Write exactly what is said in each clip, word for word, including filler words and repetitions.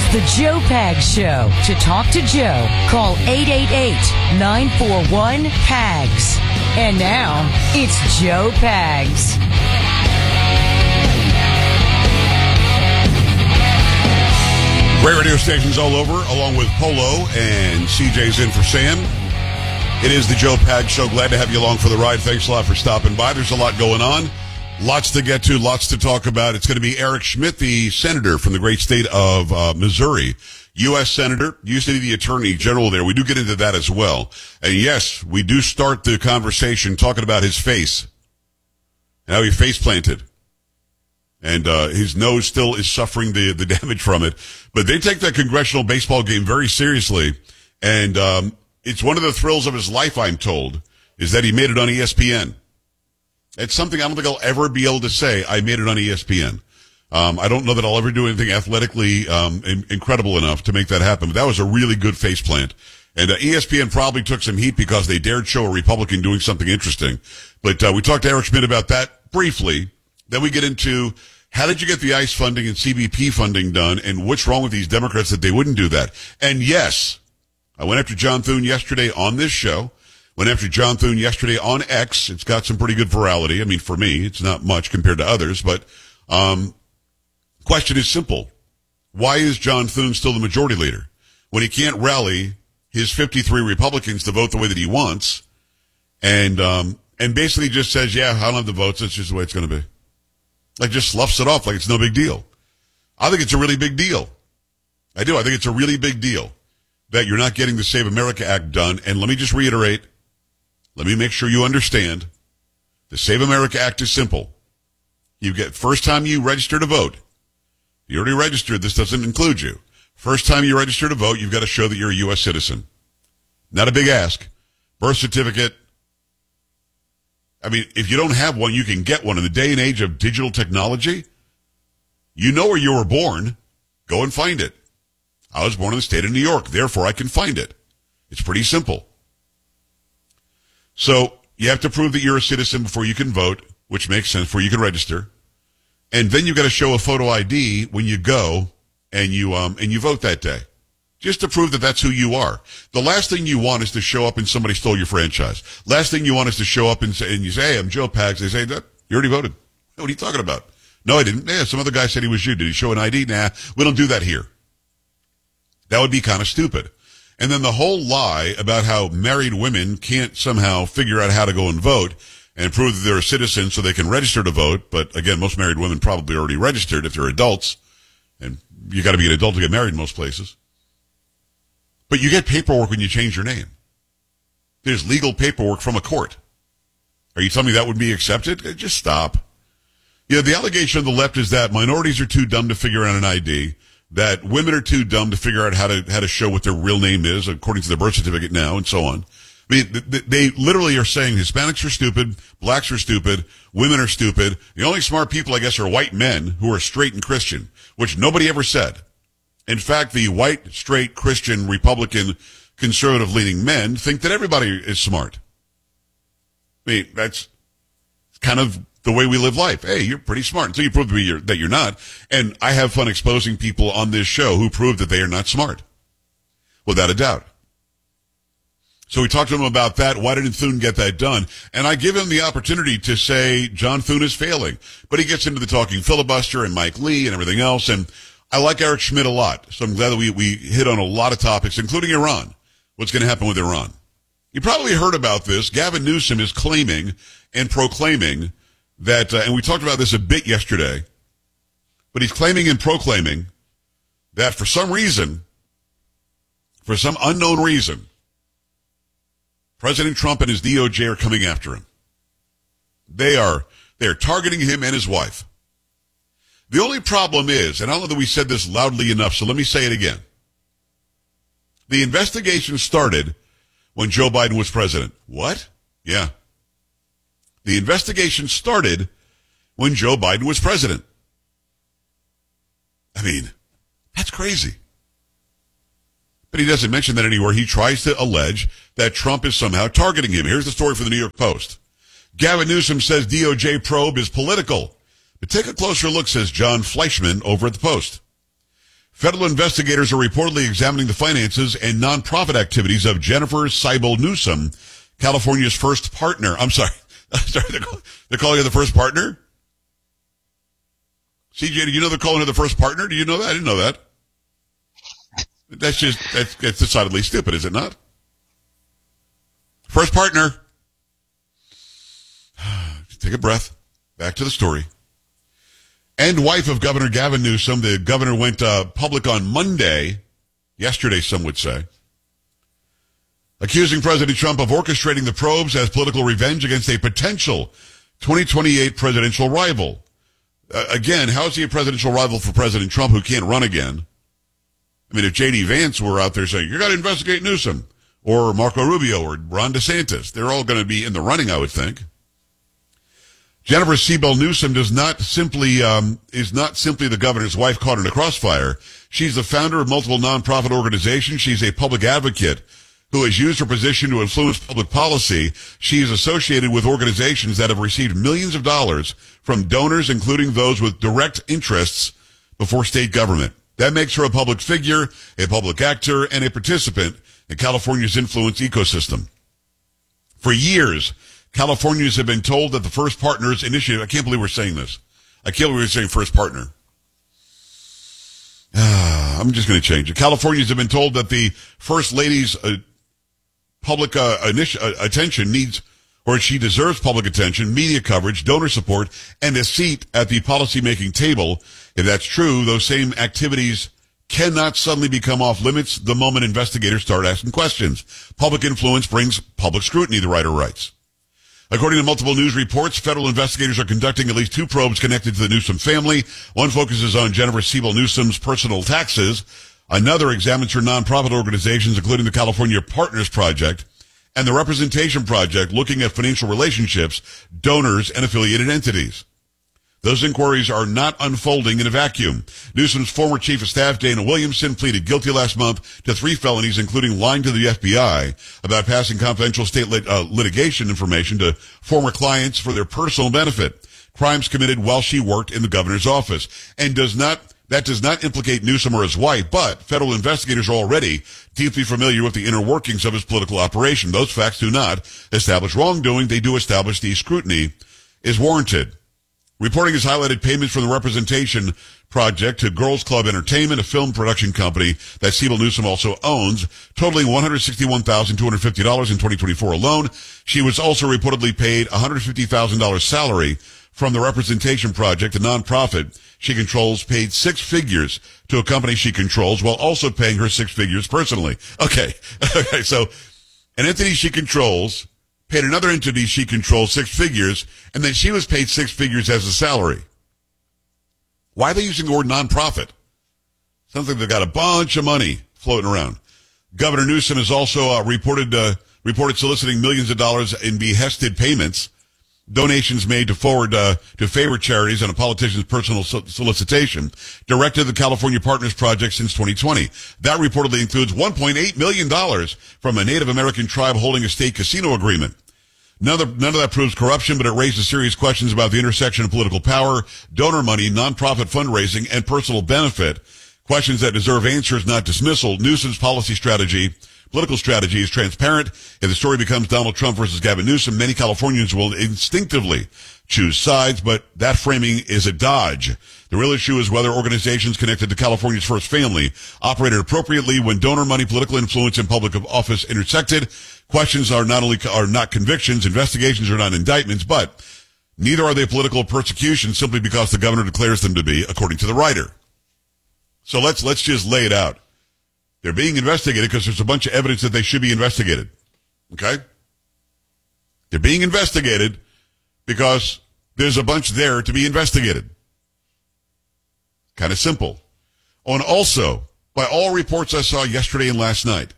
is the Joe Pags Show. To talk to Joe, call eight eight eight, nine four one, P A G S. And now, it's Joe Pags. Great radio stations all over, along with Polo, and C J's in for Sam. It is the Joe Pags Show. Glad to have you along for the ride. Thanks a lot for stopping by. There's a lot going on. Lots to get to, lots to talk about. It's going to be Eric Schmitt, the senator from the great state of uh, Missouri. U S Senator, used to be the Attorney General there. We do get into that as well. And yes, we do start the conversation talking about his face. And how he face planted. And uh his nose still is suffering the, the damage from it. But they take that congressional baseball game very seriously. And um it's one of the thrills of his life, I'm told, is that he made it on E S P N. It's something I don't think I'll ever be able to say, I made it on E S P N. Um, I don't know that I'll ever do anything athletically um, in- incredible enough to make that happen. But that was a really good faceplant. And uh, E S P N probably took some heat because they dared show a Republican doing something interesting. But uh, we talked to Eric Schmitt about that briefly. Then we get into how did you get the ICE funding and C B P funding done, and what's wrong with these Democrats that they wouldn't do that. And yes, I went after John Thune yesterday on this show. Went after John Thune yesterday on X. It's got some pretty good virality. I mean, for me, it's not much compared to others, but um question is simple. Why is John Thune still the majority leader when he can't rally his fifty-three Republicans to vote the way that he wants and um and basically just says, yeah, I don't have the votes. That's just the way it's going to be. Like, just sloughs it off like it's no big deal. I think it's a really big deal. I do. I think it's a really big deal that you're not getting the Save America Act done. And let me just reiterate, let me make sure you understand, the Save America Act is simple. You get, first time you register to vote, you already registered, this doesn't include you. First time you register to vote, you've got to show that you're a U S citizen. Not a big ask. Birth certificate. I mean, if you don't have one, you can get one. In the day and age of digital technology, you know where you were born. Go and find it. I was born in the state of New York, therefore I can find it. It's pretty simple. So you have to prove that you're a citizen before you can vote, which makes sense, before you can register. And then you've got to show a photo I D when you go and you um and you vote that day, just to prove that that's who you are. The last thing you want is to show up and somebody stole your franchise. Last thing you want is to show up and say, and you say, hey, I'm Joe Pags. They say, that you already voted. What are you talking about? No, I didn't. Yeah, some other guy said he was you. Did he show an I D? Nah, we don't do that here. That would be kind of stupid. And then the whole lie about how married women can't somehow figure out how to go and vote and prove that they're a citizen so they can register to vote. But again, most married women probably already registered if they're adults. And you got to be an adult to get married in most places. But you get paperwork when you change your name. There's legal paperwork from a court. Are you telling me that would be accepted? Just stop. You know, the allegation of the left is that minorities are too dumb to figure out an I D, that women are too dumb to figure out how to how to show what their real name is according to their birth certificate now, and so on. I mean, they literally are saying Hispanics are stupid, blacks are stupid, women are stupid. The only smart people, I guess, are white men who are straight and Christian, which nobody ever said. In fact, the white, straight, Christian, Republican, conservative-leaning men think that everybody is smart. I mean, that's kind of the way we live life. Hey, you're pretty smart until you prove to me you're, that you're not. And I have fun exposing people on this show who prove that they are not smart, without a doubt. So we talked to him about that. Why didn't Thune get that done? And I give him the opportunity to say John Thune is failing. But he gets into the talking filibuster and Mike Lee and everything else. And I like Eric Schmitt a lot. So I'm glad that we, we hit on a lot of topics, including Iran. What's going to happen with Iran? You probably heard about this. Gavin Newsom is claiming and proclaiming that, uh, and we talked about this a bit yesterday, but he's claiming and proclaiming that for some reason, for some unknown reason, President Trump and his D O J are coming after him. They are, they are targeting him and his wife. The only problem is, and I don't know that we said this loudly enough, so let me say it again. The investigation started when Joe Biden was president. What? Yeah. The investigation started when Joe Biden was president. I mean, that's crazy. But he doesn't mention that anywhere. He tries to allege that Trump is somehow targeting him. Here's the story from the New York Post. Gavin Newsom says D O J probe is political. But take a closer look, says John Fleischman over at the Post. Federal investigators are reportedly examining the finances and nonprofit activities of Jennifer Seibel Newsom, California's first partner. I'm sorry. sorry they're, call, they're calling her the first partner? C J, do you know they're calling her the first partner? Do you know that? I didn't know that. That's just, that's, that's decidedly stupid, is it not? First partner. Take a breath. Back to the story. And wife of Governor Gavin Newsom. The governor went uh, public on Monday, yesterday some would say, accusing President Trump of orchestrating the probes as political revenge against a potential twenty twenty-eight presidential rival. Uh, again, how is he a presidential rival for President Trump who can't run again? I mean, if J D Vance were out there saying, you got to investigate Newsom, or Marco Rubio, or Ron DeSantis, they're all going to be in the running, I would think. Jennifer Seibel Newsom does not simply, um, is not simply the governor's wife caught in a crossfire. She's the founder of multiple nonprofit organizations. She's a public advocate who has used her position to influence public policy. She is associated with organizations that have received millions of dollars from donors, including those with direct interests before state government. That makes her a public figure, a public actor, and a participant in California's influence ecosystem. For years, Californians have been told that the First Partners Initiative, I can't believe we're saying this. I can't believe we're saying First Partner. Uh, I'm just going to change it. Californians have been told that the First Lady's uh, public uh, initi- uh, attention needs, or she deserves public attention, media coverage, donor support, and a seat at the policymaking table. If that's true, those same activities cannot suddenly become off limits the moment investigators start asking questions. Public influence brings public scrutiny, the writer writes. According to multiple news reports, federal investigators are conducting at least two probes connected to the Newsom family. One focuses on Jennifer Seibel Newsom's personal taxes. Another examines her nonprofit organizations, including the California Partners Project and the Representation Project, looking at financial relationships, donors, and affiliated entities. Those inquiries are not unfolding in a vacuum. Newsom's former chief of staff, Dana Williamson, pleaded guilty last month to three felonies, including lying to the F B I about passing confidential state lit, uh, litigation information to former clients for their personal benefit. Crimes committed while she worked in the governor's office. And does not, that does not implicate Newsom or his wife, but federal investigators are already deeply familiar with the inner workings of his political operation. Those facts do not establish wrongdoing. They do establish the scrutiny is warranted. Reporting has highlighted payments from the Representation Project to Girls Club Entertainment, a film production company that Seibel Newsom also owns, totaling one hundred sixty-one thousand two hundred fifty dollars in twenty twenty-four alone. She was also reportedly paid one hundred fifty thousand dollars salary from the Representation Project, a nonprofit she controls, paid six figures to a company she controls while also paying her six figures personally. Okay. Okay. So an entity she controls paid another entity she controls six figures, and then she was paid six figures as a salary. Why are they using the word nonprofit? Sounds like they've got a bunch of money floating around. Governor Newsom has also uh, reported uh, reported soliciting millions of dollars in behested payments, donations made to forward uh, to favor charities on a politician's personal so- solicitation, directed to the California Partners Project since twenty twenty. That reportedly includes one point eight million dollars from a Native American tribe holding a state casino agreement. None of, none of that proves corruption, but it raises serious questions about the intersection of political power, donor money, nonprofit fundraising, and personal benefit. Questions that deserve answers, not dismissal. Newsom's policy strategy, political strategy is transparent. If the story becomes Donald Trump versus Gavin Newsom, many Californians will instinctively choose sides, but that framing is a dodge. The real issue is whether organizations connected to California's first family operated appropriately when donor money, political influence, and public office intersected. Questions are not only are not convictions, investigations are not indictments, but neither are they political persecution simply because the governor declares them to be, according to the writer. So let's let's just lay it out. They're being investigated because there's a bunch of evidence that they should be investigated. Okay? They're being investigated because there's a bunch there to be investigated. Kind of simple. Oh, and also, by all reports I saw yesterday and last night,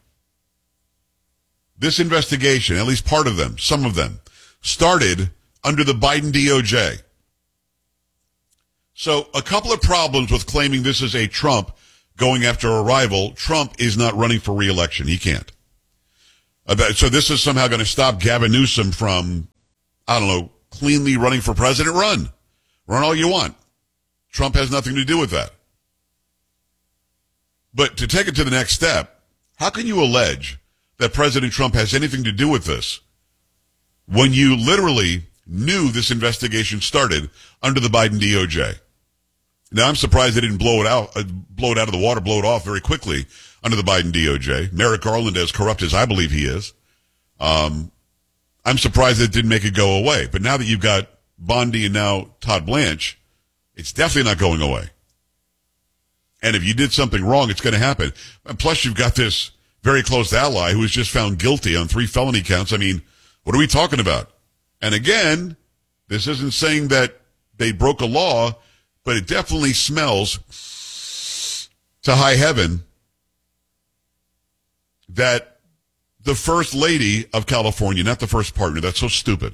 this investigation, at least part of them, some of them, started under the Biden D O J. So a couple of problems with claiming this is a Trump going after a rival. Trump is not running for re-election. He can't. So this is somehow going to stop Gavin Newsom from, I don't know, cleanly running for president. Run. Run all you want. Trump has nothing to do with that. But to take it to the next step, how can you allege that President Trump has anything to do with this when you literally knew this investigation started under the Biden D O J? Now, I'm surprised they didn't blow it out, uh, blow it out of the water, blow it off very quickly under the Biden D O J. Merrick Garland, as corrupt as I believe he is, um, I'm surprised it didn't make it go away. But now that you've got Bondi and now Todd Blanche, it's definitely not going away. And if you did something wrong, it's going to happen. And plus, you've got this very close ally who was just found guilty on three felony counts. I mean, what are we talking about? And again, this isn't saying that they broke a law, but it definitely smells to high heaven that the first lady of California, not the first partner, that's so stupid,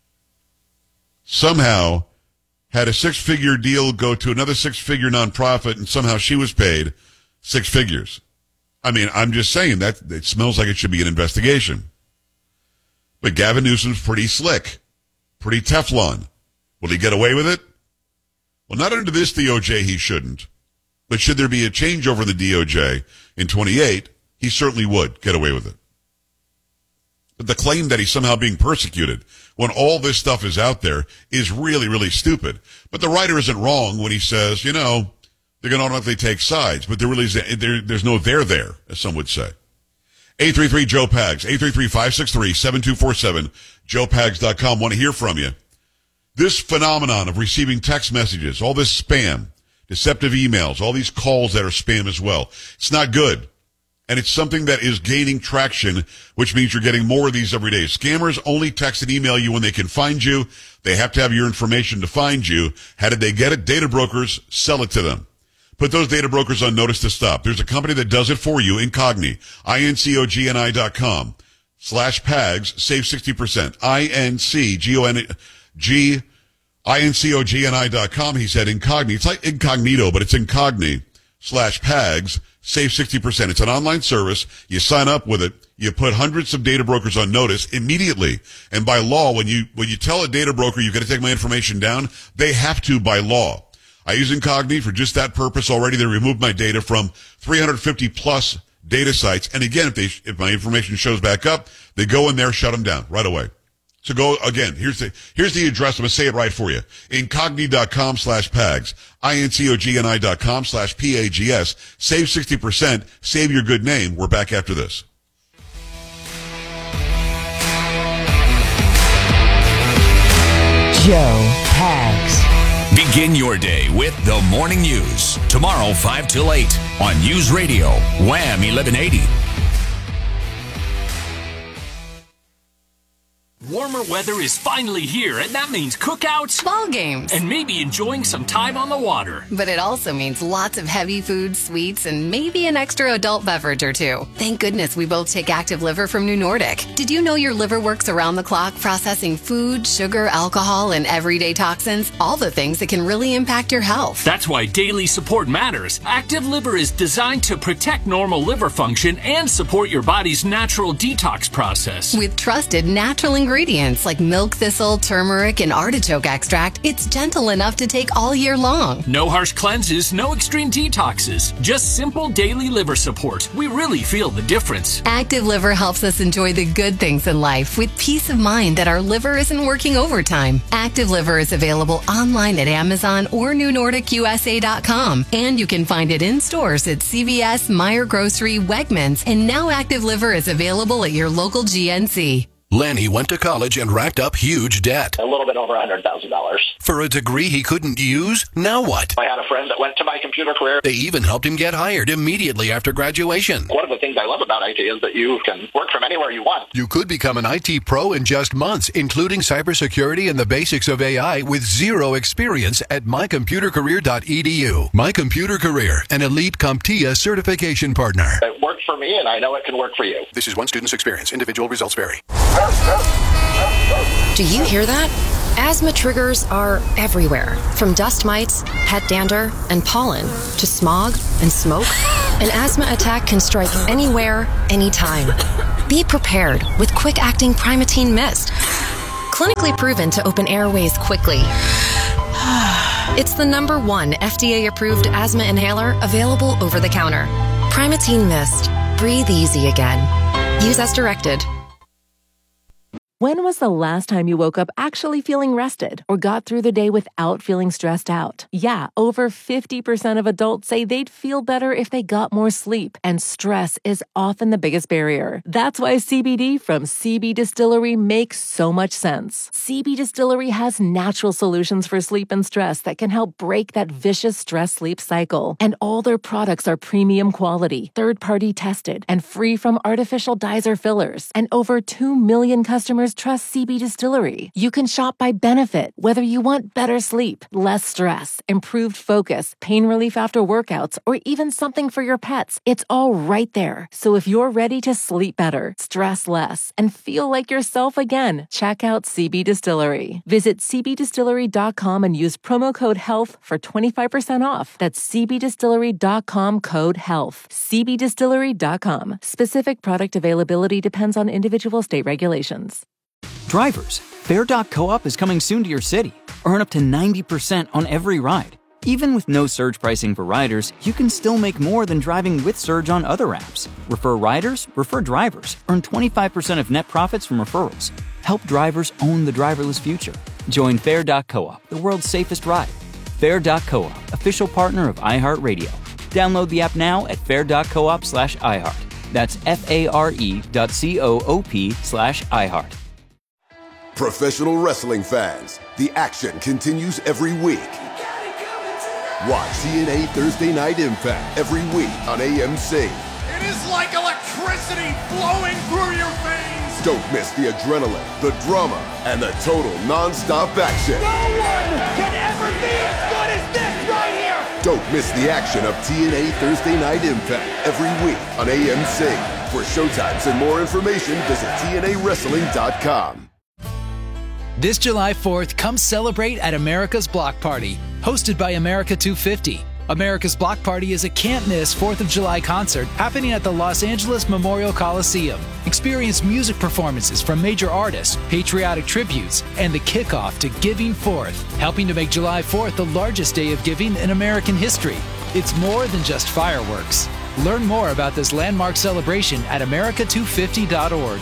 somehow had a six-figure deal go to another six-figure nonprofit, and somehow she was paid six figures. I mean, I'm just saying that it smells like it should be an investigation. But Gavin Newsom's pretty slick, pretty Teflon. Will he get away with it? Well, not under this D O J, he shouldn't. But should there be a changeover in the D O J in twenty-eight, he certainly would get away with it. But the claim that he's somehow being persecuted when all this stuff is out there is really, really stupid. But the writer isn't wrong when he says, you know, they're going to automatically take sides, but there really is, there, there's no there there, as some would say. eight three three Joe Pags, eight three three, five six three, seven two four seven, joe pags dot com. Want to hear from you. This phenomenon of receiving text messages, all this spam, deceptive emails, all these calls that are spam as well, it's not good. And it's something that is gaining traction, which means you're getting more of these every day. Scammers only text and email you when they can find you. They have to have your information to find you. How did they get it? Data brokers sell it to them. Put those data brokers on notice to stop. There's a company that does it for you, Incogni, I N C O G N I dot com slash Pags, save sixty percent. I N C G O N G, I N C O G N I dot com. He said Incogni. It's like incognito, but it's Incogni slash Pags, save sixty percent. It's an online service. You sign up with it. You put hundreds of data brokers on notice immediately. And by law, when you, when you tell a data broker you've got to take my information down, they have to by law. I use Incogni for just that purpose already. They removed my data from three hundred fifty plus data sites. And again, if they, if my information shows back up, they go in there, shut them down right away. So go again. Here's the, here's the address. I'm going to say it right for you. Incogni dot com slash Pags. I N C O G N I dot com slash P A G S. Save sixty percent. Save your good name. We're back after this. Joe Pags. Begin your day with the morning news. Tomorrow, five till eight on News Radio, Wham eleven eighty. Warmer weather is finally here, and that means cookouts, ball games, and maybe enjoying some time on the water. But it also means lots of heavy foods, sweets, and maybe an extra adult beverage or two. Thank goodness we both take Active Liver from New Nordic. Did you know your liver works around the clock processing food, sugar, alcohol, and everyday toxins? All the things that can really impact your health. That's why daily support matters. Active Liver is designed to protect normal liver function and support your body's natural detox process. With trusted natural ingredients like milk thistle, turmeric, and artichoke extract, it's gentle enough to take all year long. No harsh cleanses, no extreme detoxes, just simple daily liver support. We really feel the difference. Active Liver helps us enjoy the good things in life with peace of mind that our liver isn't working overtime. Active Liver is available online at Amazon or new nordic U S A dot com, and you can find it in stores at C V S, Meijer Grocery, Wegmans, and now Active Liver is available at your local G N C. Lenny went to college and racked up huge debt. A little bit over one hundred thousand dollars. For a degree he couldn't use? Now what? I had a friend that went to my computer career. They even helped him get hired immediately after graduation. One of the things I love about I T is that you can work from anywhere you want. You could become an I T pro in just months, including cybersecurity and the basics of A I with zero experience at my computer career dot e d u. My Computer Career, an elite CompTIA certification partner. It worked for me, and I know it can work for you. This is one student's experience. Individual results vary. Do you hear that? Asthma triggers are everywhere, from dust mites, pet dander, and pollen, to smog and smoke. An asthma attack can strike anywhere, anytime. Be prepared with quick-acting Primatene Mist. Clinically proven to open airways quickly. It's the number one F D A-approved asthma inhaler available over the counter. Primatene Mist. Breathe easy again. Use as directed. When was the last time you woke up actually feeling rested or got through the day without feeling stressed out? Yeah, over fifty percent of adults say they'd feel better if they got more sleep, and stress is often the biggest barrier. That's why C B D from C B Distillery makes so much sense. C B Distillery has natural solutions for sleep and stress that can help break that vicious stress-sleep cycle. And all their products are premium quality, third-party tested, and free from artificial dyes or fillers. And over two million customers trust C B Distillery. You can shop by benefit, whether you want better sleep, less stress, improved focus, pain relief after workouts, or even something for your pets. It's all right there. So if you're ready to sleep better, stress less, and feel like yourself again, check out C B Distillery. Visit c b distillery dot com and use promo code HEALTH for twenty-five percent off. That's c b distillery dot com code HEALTH. c b distillery dot com. Specific product availability depends on individual state regulations. Drivers, Fare dot coop is coming soon to your city. Earn up to ninety percent on every ride. Even with no surge pricing for riders, you can still make more than driving with Surge on other apps. Refer riders, refer drivers. Earn twenty-five percent of net profits from referrals. Help drivers own the driverless future. Join Fare dot coop, the world's safest ride. Fare dot coop, official partner of iHeartRadio. Download the app now at fare dot coop slash iHeart. That's F-A-R-E dot C-O-O-P slash iHeart. Professional wrestling fans, the action continues every week. Watch T N A Thursday Night Impact every week on A M C. It is like electricity flowing through your veins. Don't miss the adrenaline, the drama, and the total non-stop action. No one can ever be as good as this right here. Don't miss the action of T N A Thursday Night Impact every week on A M C. For showtimes and more information, visit T N A wrestling dot com. This July fourth, come celebrate at America's Block Party, hosted by America two fifty. America's Block Party is a can't-miss fourth of July concert happening at the Los Angeles Memorial Coliseum. Experience music performances from major artists, patriotic tributes, and the kickoff to Giving Fourth, helping to make July fourth the largest day of giving in American history. It's more than just fireworks. Learn more about this landmark celebration at america two fifty dot org.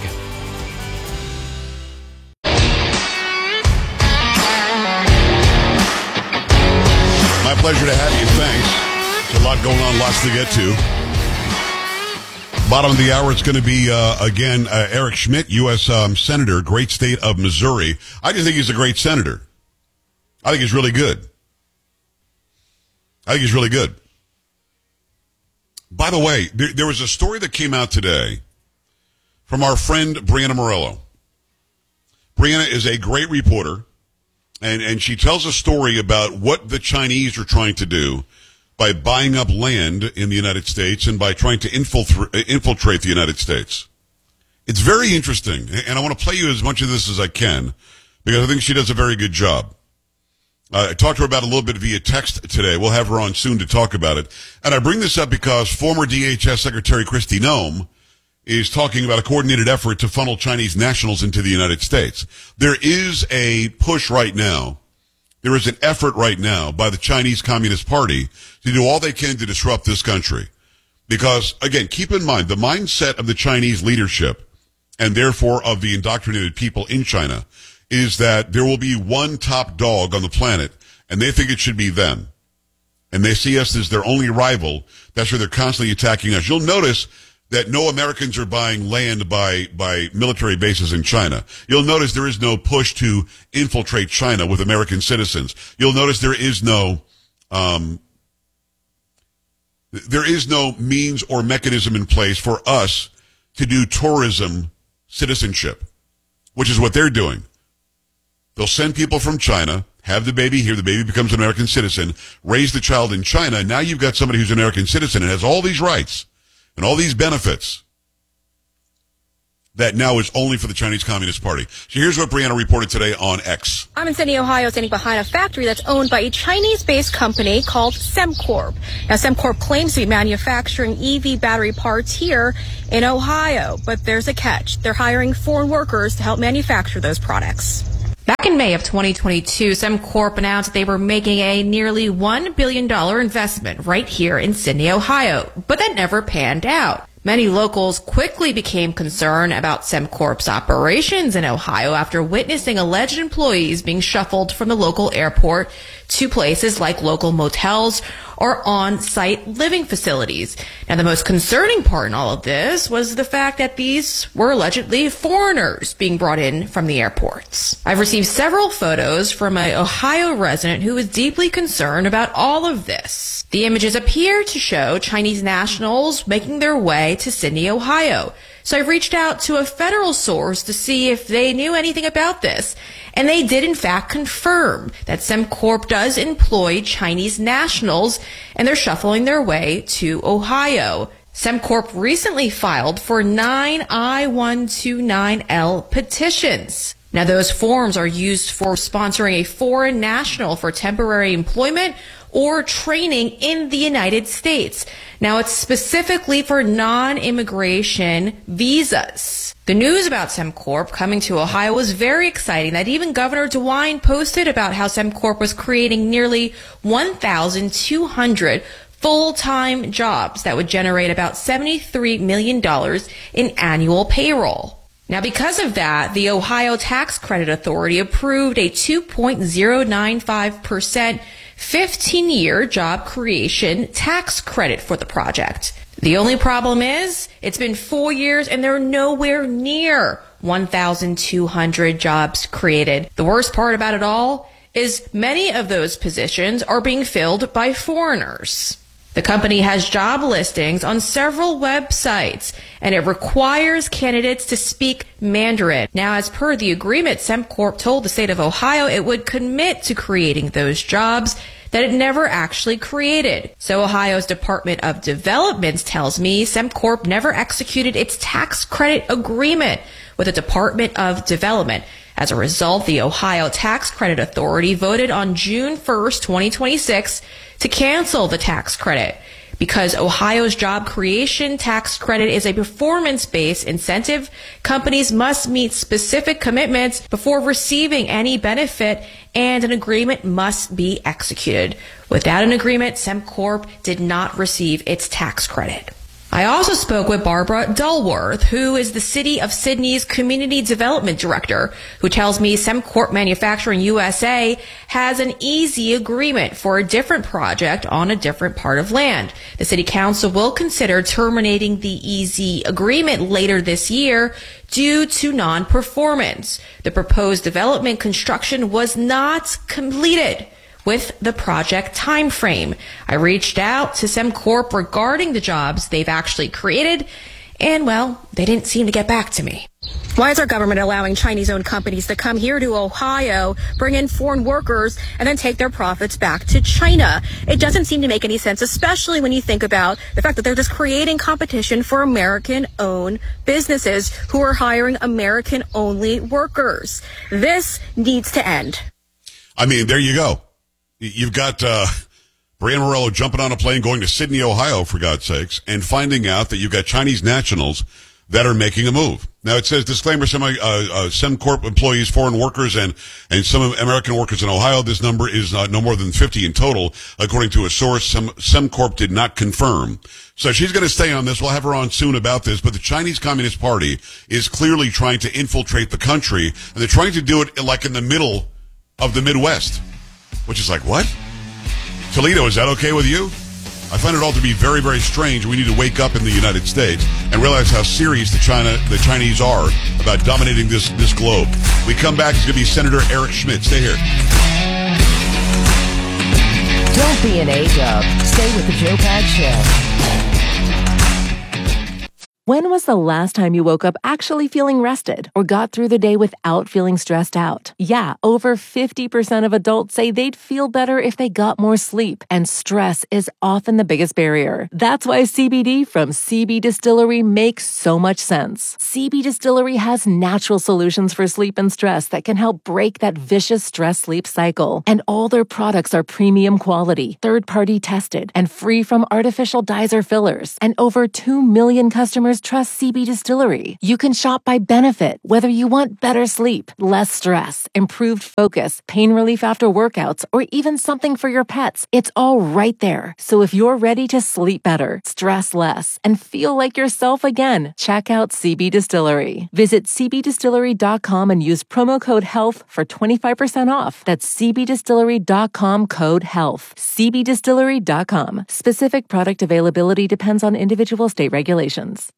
My pleasure to have you. Thanks. There's a lot going on, lots to get to. Bottom of the hour, it's going to be, uh, again, uh, Eric Schmidt, U S Um, Senator, great state of Missouri. I just think he's a great senator. I think he's really good. I think he's really good. By the way, there, there was a story that came out today from our friend Brianna Morello. Brianna is a great reporter. And and she tells a story about what the Chinese are trying to do by buying up land in the United States and by trying to infiltrate, infiltrate the United States. It's very interesting, and I want to play you as much of this as I can because I think she does a very good job. Uh, I talked to her about it a little bit via text today. We'll have her on soon to talk about it. And I bring this up because former D H S Secretary Kristi Noem is talking about a coordinated effort to funnel Chinese nationals into the United States. There is a push right now. There is an effort right now by the Chinese Communist Party to do all they can to disrupt this country. Because, again, keep in mind, the mindset of the Chinese leadership, and therefore of the indoctrinated people in China, is that there will be one top dog on the planet, and they think it should be them. And they see us as their only rival. That's why they're constantly attacking us. You'll notice that no Americans are buying land by, by military bases in China. You'll notice there is no push to infiltrate China with American citizens. You'll notice there is no, um, there is no means or mechanism in place for us to do tourism citizenship, which is what they're doing. They'll send people from China, have the baby here, the baby becomes an American citizen, raise the child in China, and now you've got somebody who's an American citizen and has all these rights and all these benefits that now is only for the Chinese Communist Party. So here's what Brianna reported today on X. I'm in Sydney, Ohio, standing behind a factory that's owned by a Chinese-based company called SemCorp. Now, SemCorp claims to be manufacturing E V battery parts here in Ohio, but there's a catch. They're hiring foreign workers to help manufacture those products. Back in May of twenty twenty-two, SemCorp announced they were making a nearly one billion dollars investment right here in Sydney, Ohio, but that never panned out. Many locals quickly became concerned about SemCorp's operations in Ohio after witnessing alleged employees being shuffled from the local airport to places like local motels or on-site living facilities. Now, the most concerning part in all of this was the fact that these were allegedly foreigners being brought in from the airports. I've received several photos from an Ohio resident who is deeply concerned about all of this. The images appear to show Chinese nationals making their way to Sydney, Ohio. So I reached out to a federal source to see if they knew anything about this. And they did, in fact, confirm that SemCorp does employ Chinese nationals, and they're shuffling their way to Ohio. SemCorp recently filed for nine I one two nine L petitions. Now, those forms are used for sponsoring a foreign national for temporary employment or training in the United States. Now, it's specifically for non-immigration visas. The news about SemCorp coming to Ohio was very exciting that even Governor DeWine posted about how SemCorp was creating nearly one thousand two hundred full-time jobs that would generate about seventy-three million dollars in annual payroll. Now, because of that, the Ohio Tax Credit Authority approved a two point zero nine five percent fifteen-year job creation tax credit for the project. The only problem is it's been four years and they're nowhere near one thousand two hundred jobs created. The worst part about it all is many of those positions are being filled by foreigners. The company has job listings on several websites, and it requires candidates to speak Mandarin. Now, as per the agreement, SemCorp told the state of Ohio it would commit to creating those jobs that it never actually created. So Ohio's Department of Development tells me SemCorp never executed its tax credit agreement with the Department of Development. As a result, the Ohio Tax Credit Authority voted on June first, twenty twenty-six to cancel the tax credit. Because Ohio's job creation tax credit is a performance-based incentive, companies must meet specific commitments before receiving any benefit, and an agreement must be executed. Without an agreement, SemCorp did not receive its tax credit. I also spoke with Barbara Dulworth, who is the City of Sydney's Community Development Director, who tells me SemCorp Manufacturing U S A has an easy agreement for a different project on a different part of land. The City Council will consider terminating the easy agreement later this year due to non-performance. The proposed development construction was not completed with the project time frame. I reached out to SemCorp regarding the jobs they've actually created, and, well, they didn't seem to get back to me. Why is our government allowing Chinese-owned companies to come here to Ohio, bring in foreign workers, and then take their profits back to China? It doesn't seem to make any sense, especially when you think about the fact that they're just creating competition for American-owned businesses who are hiring American-only workers. This needs to end. I mean, there you go. You've got uh, Brian Morello jumping on a plane going to Sydney, Ohio, for God's sakes, and finding out that you've got Chinese nationals that are making a move. Now, it says, disclaimer, some uh, uh, SemCorp employees, foreign workers, and, and some American workers in Ohio. This number is uh, no more than fifty in total, according to a source Sem- SemCorp did not confirm. So she's going to stay on this. We'll have her on soon about this. But the Chinese Communist Party is clearly trying to infiltrate the country, and they're trying to do it like in the middle of the Midwest. Which is like, what? Toledo, is that okay with you? I find it all to be very, very strange. We need to wake up in the United States and realize how serious the China, the Chinese are about dominating this, this globe. We come back, it's going to be Senator Eric Schmidt. Stay here. Don't be an A-dub. Stay with the Joe Pags Show. When was the last time you woke up actually feeling rested or got through the day without feeling stressed out? Yeah, over fifty percent of adults say they'd feel better if they got more sleep, and stress is often the biggest barrier. That's why C B D from C B Distillery makes so much sense. C B Distillery has natural solutions for sleep and stress that can help break that vicious stress-sleep cycle. And all their products are premium quality, third-party tested, and free from artificial dyes or fillers. And over two million customers customers trust C B Distillery. You can shop by benefit, whether you want better sleep, less stress, improved focus, pain relief after workouts, or even something for your pets. It's all right there. So if you're ready to sleep better, stress less, and feel like yourself again, check out C B Distillery. Visit c b distillery dot com and use promo code HEALTH for twenty-five percent off. That's c b distillery dot com code HEALTH. c b distillery dot com. Specific product availability depends on individual state regulations.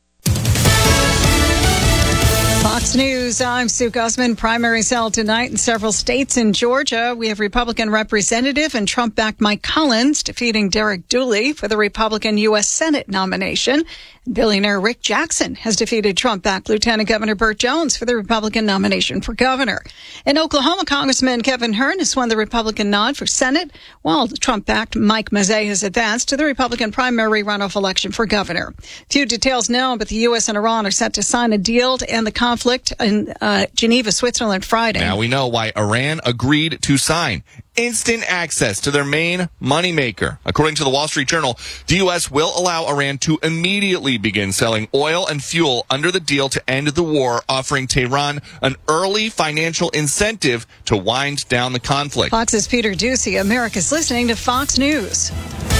Fox News, I'm Sue Guzman. Primaries held tonight in several states. In Georgia, we have Republican Representative and Trump-backed Mike Collins defeating Derek Dooley for the Republican U S Senate nomination. Billionaire Rick Jackson has defeated Trump-backed Lieutenant Governor Burt Jones for the Republican nomination for governor. In Oklahoma, Congressman Kevin Hern has won the Republican nod for Senate, while Trump-backed Mike Mazzei has advanced to the Republican primary runoff election for governor. Few details known, but the U S and Iran are set to sign a deal to end the conflict in uh, Geneva, Switzerland, Friday. Now we know why Iran agreed to sign. Instant access to their main moneymaker. According to the Wall Street Journal, the U S will allow Iran to immediately begin selling oil and fuel under the deal to end the war, offering Tehran an early financial incentive to wind down the conflict. Fox's Peter Ducey. America's listening to Fox News.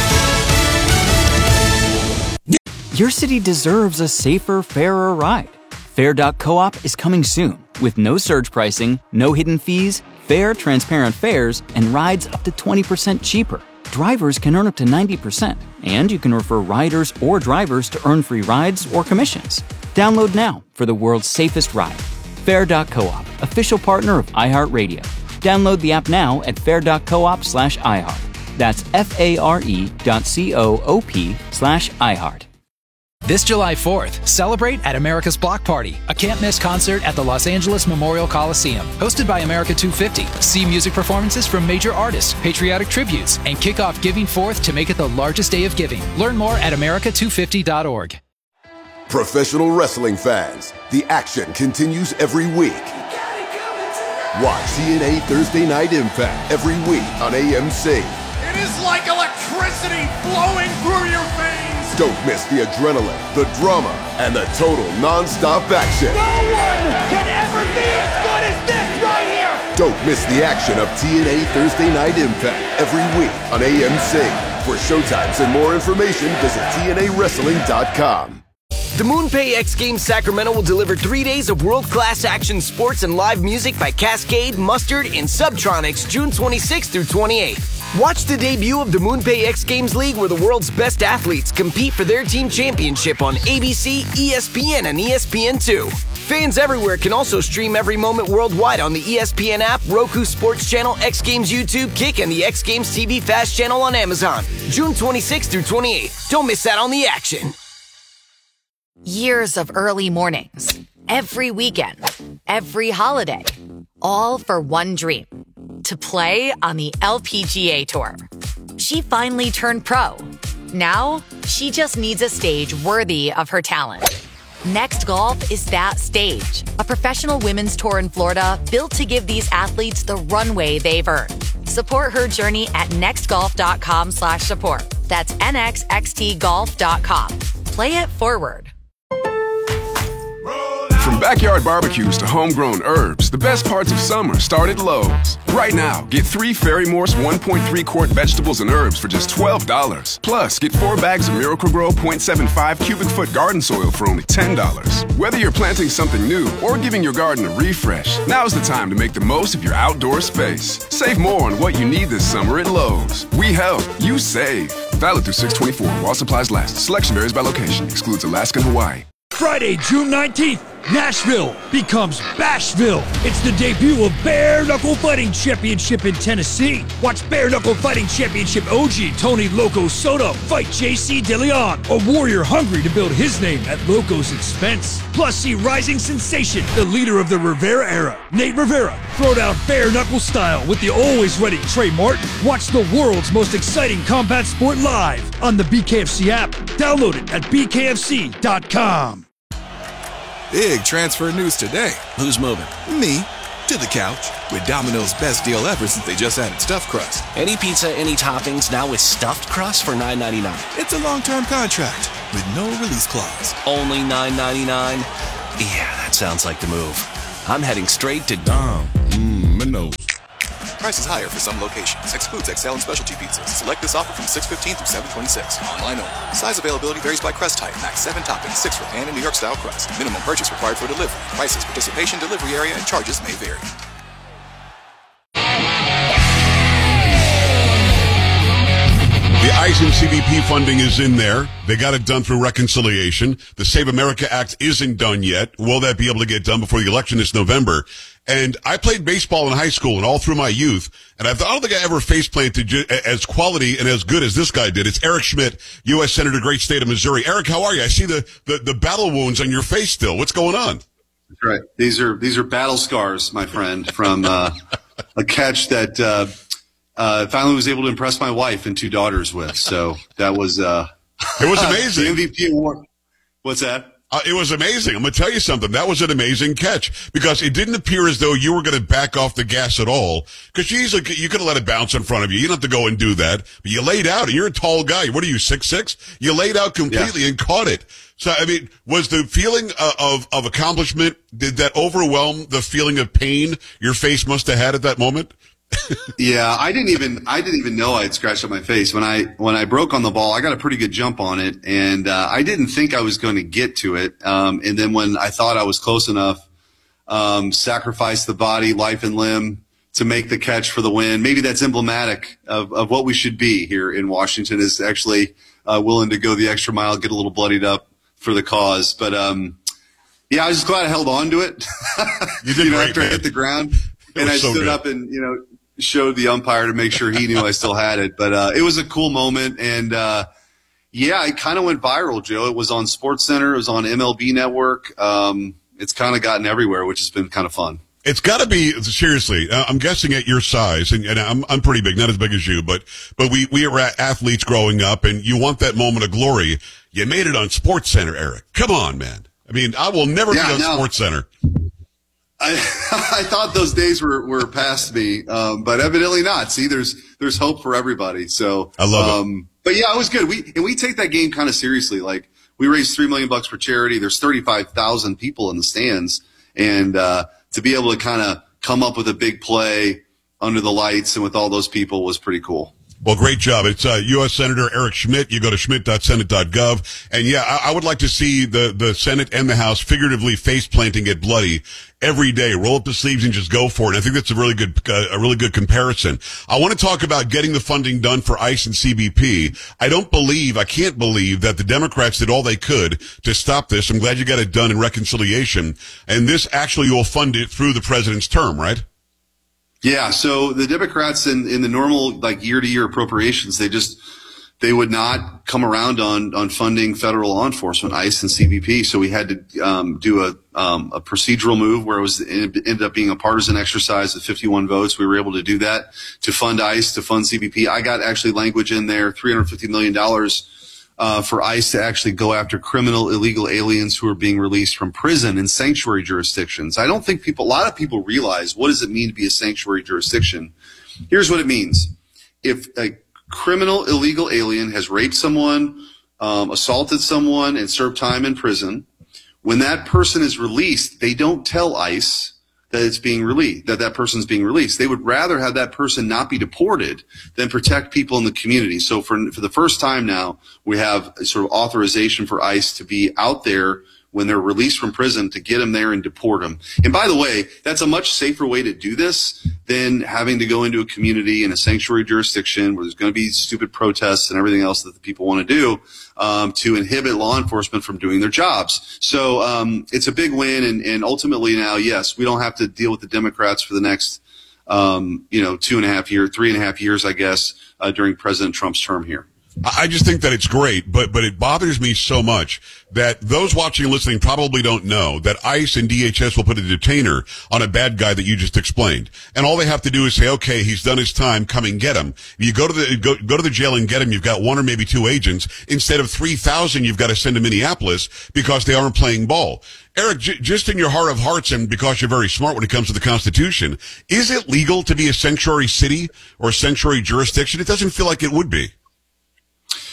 Your city deserves a safer, fairer ride. Fair dot coop is coming soon with no surge pricing, no hidden fees, fair, transparent fares, and rides up to twenty percent cheaper. Drivers can earn up to ninety percent, and you can refer riders or drivers to earn free rides or commissions. Download now for the world's safest ride. Fair dot coop, official partner of iHeartRadio. Download the app now at fair dot coop slash iHeart. That's F-A-R-E dot C-O-O-P slash iHeart. This July fourth, celebrate at America's Block Party, a can't-miss concert at the Los Angeles Memorial Coliseum. Hosted by America two fifty. See music performances from major artists, patriotic tributes, and kick off Giving Forth to make it the largest day of giving. Learn more at america two fifty dot org. Professional wrestling fans, the action continues every week. Watch T N A Thursday Night Impact every week on A M C. It is like electricity flowing through your veins. Don't miss the adrenaline, the drama, and the total non-stop action. No one can ever be as good as this right here. Don't miss the action of T N A Thursday Night Impact every week on A M C. For showtimes and more information, visit T N A wrestling dot com. The MoonPay X Games Sacramento will deliver three days of world-class action sports and live music by Cascade, Mustard, and Subtronics June twenty-sixth through twenty-eighth. Watch the debut of the MoonPay X Games League, where the world's best athletes compete for their team championship on A B C, E S P N, and E S P N two. Fans everywhere can also stream every moment worldwide on the E S P N app, Roku Sports Channel, X Games YouTube, Kick, and the X Games T V Fast Channel on Amazon. June twenty-sixth through twenty-eighth. Don't miss out on the action. Years of early mornings, every weekend, every holiday, all for one dream, to play on the L P G A Tour. She finally turned pro. Now, she just needs a stage worthy of her talent. Next Golf is that stage, a professional women's tour in Florida built to give these athletes the runway they've earned. Support her journey at nextgolf.com slash support. That's N X X T golf dot com. Play it forward. From backyard barbecues to homegrown herbs, the best parts of summer start at Lowe's. Right now, get three Ferry-Morse one point three quart vegetables and herbs for just twelve dollars. Plus, get four bags of Miracle-Gro zero point seven five cubic foot garden soil for only ten dollars. Whether you're planting something new or giving your garden a refresh, now's the time to make the most of your outdoor space. Save more on what you need this summer at Lowe's. We help, you save. Valid through six twenty-four while supplies last. Selection varies by location. Excludes Alaska and Hawaii. Friday, June nineteenth, Nashville becomes Bashville. It's the debut of Bare Knuckle Fighting Championship in Tennessee. Watch Bare Knuckle Fighting Championship O G Tony Loco Soto fight J C DeLeon, a warrior hungry to build his name at Loco's expense. Plus, see rising sensation, the leader of the Rivera era, Nate Rivera, throw down bare knuckle style with the always ready Trey Martin. Watch the world's most exciting combat sport live on the B K F C app. Download it at B K F C dot com. Big transfer news today. Who's moving? Me. To the couch. With Domino's best deal ever since they just added stuffed crust. Any pizza, any toppings, now with stuffed crust for nine ninety-nine. It's a long-term contract. with no release clause. Only nine ninety-nine? Yeah, that sounds like the move. I'm heading straight to Dom. Mmm, Minnow. Prices higher for some locations. Excludes X L and specialty pizzas. Select this offer from six fifteen through seven twenty-six. Online only. Size availability varies by crust type. Max seven toppings, six for pan and New York style crust. Minimum purchase required for delivery. Prices, participation, delivery area, and charges may vary. The ICE and C B P funding is in there. They got it done through reconciliation. The Save America Act isn't done yet. Will that be able to get done before the election this November? And I played baseball in high school and all through my youth, and I don't think I ever face planted as quality and as good as this guy did. It's Eric Schmidt, U S Senator, great state of Missouri. Eric, how are you? I see the, the, the battle wounds on your face still. What's going on? That's right. These are these are battle scars, my friend, from uh, a catch that uh, uh, finally was able to impress my wife and two daughters with. So that was uh, it was amazing. The M V P award. What's that? Uh, it was amazing. I'm going to tell you something. That was an amazing catch because it didn't appear as though you were going to back off the gas at all. Because you easily, you could have let it bounce in front of you. You don't have to go and do that. But you laid out, and you're a tall guy. What are you, six foot six? You laid out completely yeah. and caught it. So, I mean, was the feeling uh, of, of accomplishment, did that overwhelm the feeling of pain your face must have had at that moment? Yeah, I didn't even I didn't even know I had scratched up my face when I when I broke on the ball. I got a pretty good jump on it, and uh, I didn't think I was going to get to it. Um, and then when I thought I was close enough, um, sacrificed the body, life and limb to make the catch for the win. Maybe that's emblematic of, of what we should be here in Washington, is actually uh, willing to go the extra mile, get a little bloodied up for the cause. But um, yeah, I was just glad I held on to it. You did you know, great, after man. I hit the ground, and I so stood good. up and you know. showed the umpire to make sure he knew I still had it. But uh, it was a cool moment. And, uh, yeah, it kind of went viral, Joe. It was on SportsCenter. It was on M L B Network. Um, it's kind of gotten everywhere, which has been kind of fun. It's got to be, seriously, uh, I'm guessing at your size, and, and I'm, I'm pretty big, not as big as you, but, but we, we were athletes growing up, and you want that moment of glory. You made it on SportsCenter, Eric. Come on, man. I mean, I will never yeah, be on no. SportsCenter. I, I thought those days were, were past me, um, but evidently not. See, there's there's hope for everybody. So I love um, it. But yeah, it was good. We and we take that game kind of seriously. Like we raised three million bucks for charity. There's thirty-five thousand people in the stands, and uh, to be able to kind of come up with a big play under the lights and with all those people was pretty cool. Well, great job. It's uh, U S Senator Eric Schmidt. You go to schmidt dot senate dot gov. And, yeah, I, I would like to see the, the Senate and the House figuratively face-planting it bloody every day. Roll up the sleeves and just go for it. And I think that's a really good uh, a really good comparison. I want to talk about getting the funding done for ICE and C B P. I don't believe, I can't believe that the Democrats did all they could to stop this. I'm glad you got it done in reconciliation. And this actually will fund it through the president's term, right? Yeah, so the Democrats in, in the normal like year to year appropriations, they just they would not come around on on funding federal law enforcement, ICE and C B P. So we had to um, do a um, a procedural move where it was it ended up being a partisan exercise of fifty-one votes. We were able to do that to fund ICE, to fund C B P. I got actually language in there, three hundred fifty million dollars. Uh, for ICE to actually go after criminal illegal aliens who are being released from prison in sanctuary jurisdictions. I don't think people, a lot of people realize what does it mean to be a sanctuary jurisdiction. Here's what it means. If a criminal illegal alien has raped someone, um, assaulted someone, and served time in prison, when that person is released, they don't tell ICE that it's being released, that that person's being released. They would rather have that person not be deported than protect people in the community. So for, for the first time now, we have a sort of authorization for ICE to be out there when they're released from prison to get them there and deport them. And by the way, that's a much safer way to do this than having to go into a community in a sanctuary jurisdiction where there's going to be stupid protests and everything else that the people want to do um, to inhibit law enforcement from doing their jobs. So um, it's a big win, and, and ultimately now, yes, we don't have to deal with the Democrats for the next, um, you know, two and a half years, three and a half years, I guess, uh, during President Trump's term here. I just think that it's great, but but it bothers me so much that those watching and listening probably don't know that ICE and D H S will put a detainer on a bad guy that you just explained, and all they have to do is say, "Okay, he's done his time. Come and get him." If you go to the go, go to the jail and get him, you've got one or maybe two agents instead of three thousand. You've got to send to Minneapolis because they aren't playing ball. Eric, j- just in your heart of hearts, and because you're very smart when it comes to the Constitution, is it legal to be a sanctuary city or a sanctuary jurisdiction? It doesn't feel like it would be.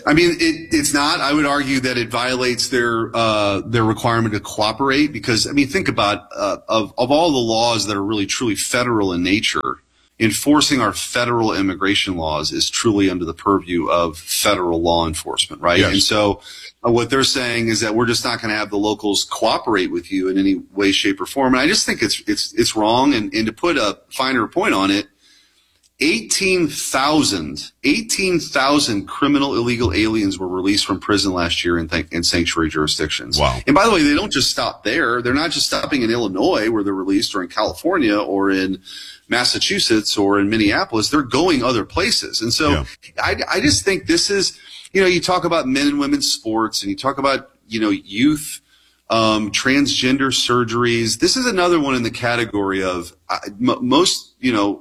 I mean, it, it's not. I would argue that it violates their uh, their requirement to cooperate because, I mean, think about uh, of of all the laws that are really truly federal in nature, enforcing our federal immigration laws is truly under the purview of federal law enforcement, right? Yes. And so uh, what they're saying is that we're just not going to have the locals cooperate with you in any way, shape, or form. And I just think it's it's it's wrong. And, and to put a finer point on it, eighteen thousand, eighteen thousand criminal illegal aliens were released from prison last year in, th- in sanctuary jurisdictions. Wow. And by the way, they don't just stop there. They're not just stopping in Illinois where they're released or in California or in Massachusetts or in Minneapolis. They're going other places. And so yeah. I, I just think this is, you know, you talk about men and women's sports and you talk about, you know, youth, um, transgender surgeries. This is another one in the category of uh, m- most, you know,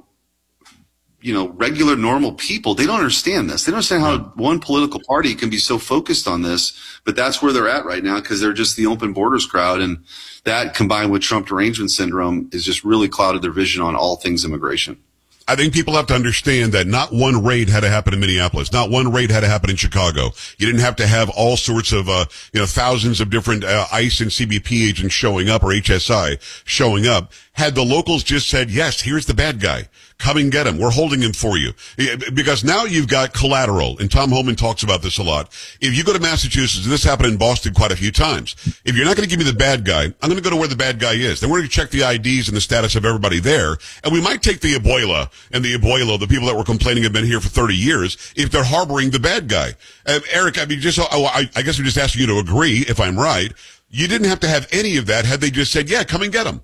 you know, regular, normal people, they don't understand this. They don't understand how one political party can be so focused on this, but that's where they're at right now because they're just the open borders crowd. And that combined with Trump derangement syndrome is just really clouded their vision on all things immigration. I think people have to understand that not one raid had to happen in Minneapolis. Not one raid had to happen in Chicago. You didn't have to have all sorts of, uh, you know, thousands of different uh, ICE and C B P agents showing up or H S I showing up. Had the locals just said, yes, here's the bad guy. Come and get him. We're holding him for you. Because now you've got collateral, and Tom Homan talks about this a lot. If you go to Massachusetts, and this happened in Boston quite a few times, if you're not going to give me the bad guy, I'm going to go to where the bad guy is. Then we're going to check the I Ds and the status of everybody there, and we might take the abuela and the abuelo, the people that were complaining have been here for thirty years, if they're harboring the bad guy. Uh, Eric, I mean, just oh, I, I guess I'm just asking you to agree, if I'm right. You didn't have to have any of that had they just said, yeah, come and get him.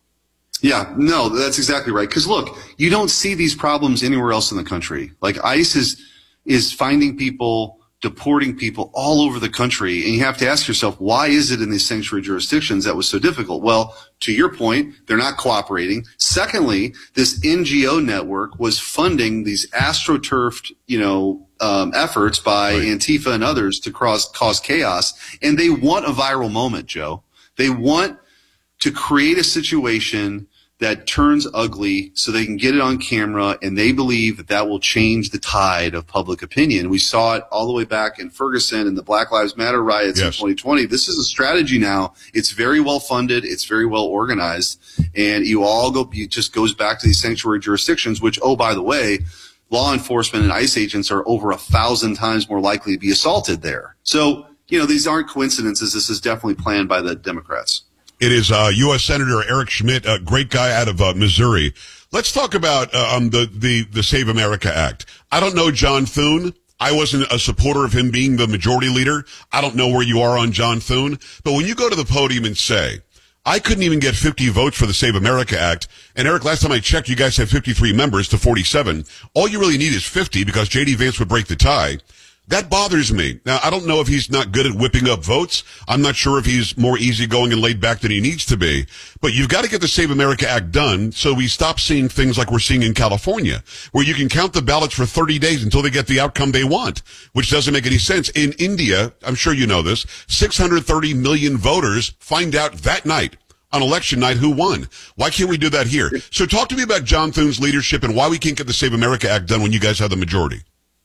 Yeah, no, that's exactly right. Because look, you don't see these problems anywhere else in the country. Like ICE is is finding people, deporting people all over the country, and you have to ask yourself, why is it in these sanctuary jurisdictions that was so difficult? Well, to your point, they're not cooperating. Secondly, this N G O network was funding these astroturfed, you know, um, efforts by right. Antifa and others to cause cause chaos, and they want a viral moment, Joe. They want to create a situation that turns ugly so they can get it on camera, and they believe that that will change the tide of public opinion. We saw it all the way back in Ferguson and the Black Lives Matter riots yes. in twenty twenty. This is a strategy now. It's very well funded. It's very well organized. And you all go, it just goes back to these sanctuary jurisdictions, which, oh, by the way, law enforcement and ICE agents are over a thousand times more likely to be assaulted there. So, you know, these aren't coincidences. This is definitely planned by the Democrats. It is uh, U S Senator Eric Schmidt, a great guy out of uh, Missouri. Let's talk about uh, um, the, the, the Save America Act. I don't know John Thune. I wasn't a supporter of him being the majority leader. I don't know where you are on John Thune. But when you go to the podium and say, I couldn't even get fifty votes for the Save America Act, and Eric, last time I checked, you guys have fifty-three members to forty-seven. All you really need is fifty because J D Vance would break the tie. That bothers me. Now, I don't know if he's not good at whipping up votes. I'm not sure if he's more easygoing and laid back than he needs to be. But you've got to get the Save America Act done so we stop seeing things like we're seeing in California, where you can count the ballots for thirty days until they get the outcome they want, which doesn't make any sense. In India, I'm sure you know this, six hundred thirty million voters find out that night, on election night, who won. Why can't we do that here? So talk to me about John Thune's leadership and why we can't get the Save America Act done when you guys have the majority.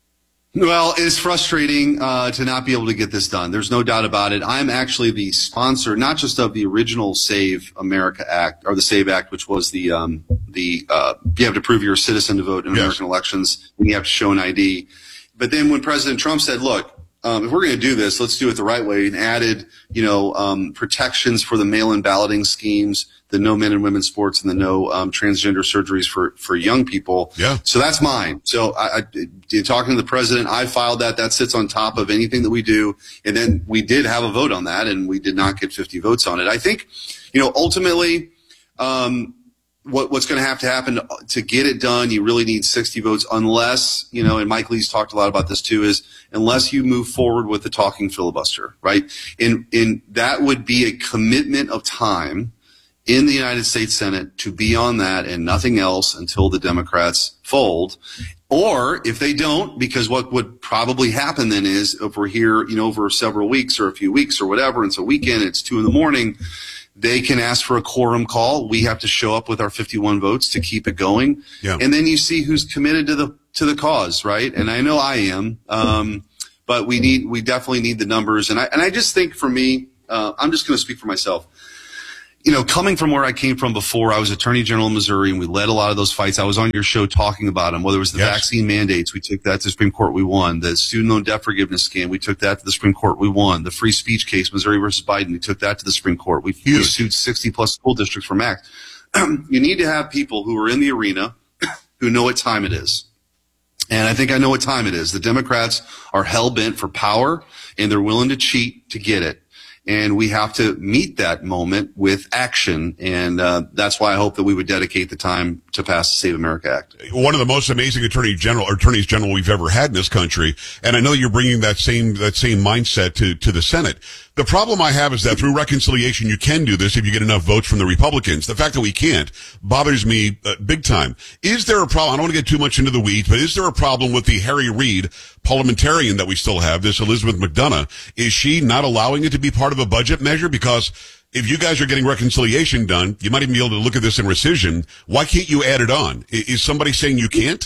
Well, it's frustrating uh, to not be able to get this done. There's no doubt about it. I'm actually the sponsor, not just of the original Save America Act, or the SAVE Act, which was the um, the uh, you have to prove you're a citizen to vote in yes. American elections, and you have to show an I D. But then when President Trump said, look, um, if we're going to do this, let's do it the right way, and added, you know, um, protections for the mail-in balloting schemes, the no men and women's sports, and the no um, transgender surgeries for, for young people. Yeah. So that's mine. So I, I, talking to the president, I filed that. That sits on top of anything that we do. And then we did have a vote on that, and we did not get fifty votes on it. I think, you know, ultimately, um, what, what's going to have to happen to, to get it done, you really need sixty votes, unless, you know, and Mike Lee's talked a lot about this too, is unless you move forward with the talking filibuster, right? And, and that would be a commitment of time in the United States Senate to be on that and nothing else until the Democrats fold. Or if they don't, because what would probably happen then is if we're here, you know, over several weeks or a few weeks or whatever, it's a weekend, it's two in the morning, they can ask for a quorum call. We have to show up with our fifty-one votes to keep it going. Yeah. And then you see who's committed to the, to the cause, right? And I know I am. Um, but we need, we definitely need the numbers. And I, and I just think for me, uh, I'm just going to speak for myself. You know, coming from where I came from before, I was Attorney General in Missouri, and we led a lot of those fights. I was on your show talking about them, whether it was the yes. vaccine mandates, we took that to the Supreme Court, we won. The student loan debt forgiveness scam, we took that to the Supreme Court, we won. The free speech case, Missouri versus Biden, we took that to the Supreme Court. We, we sued sixty plus school districts for MAX. You need to have people who are in the arena who know what time it is. And I think I know what time it is. The Democrats are hell-bent for power, and they're willing to cheat to get it. And we have to meet that moment with action. And uh, that's why I hope that we would dedicate the time to pass the Save America Act. One of the most amazing attorney general, or attorneys general we've ever had in this country. And I know you're bringing that same, that same mindset to, to the Senate. The problem I have is that through reconciliation, you can do this if you get enough votes from the Republicans. The fact that we can't bothers me uh, big time. Is there a problem? I don't want to get too much into the weeds, but is there a problem with the Harry Reid parliamentarian that we still have, this Elizabeth McDonough? Is she not allowing it to be part of a budget measure? Because if you guys are getting reconciliation done, you might even be able to look at this in rescission. Why can't you add it on? Is somebody saying you can't?